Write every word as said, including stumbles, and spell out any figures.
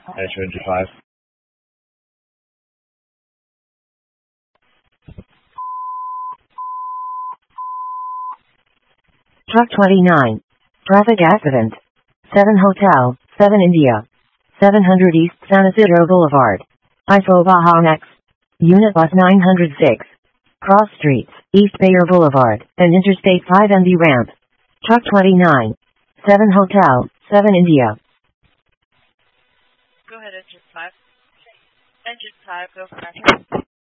Extra engine five. Truck twenty-nine. Traffic accident. seven Hotel, seven India. seven hundred East San Isidro Boulevard. I F O Baja Next. Unit Bus nine hundred six. Cross Streets, East Bayer Boulevard, and Interstate five M D ramp. Truck twenty-nine. seven Hotel, seven India. Go ahead, engine five. Engine five, go for it.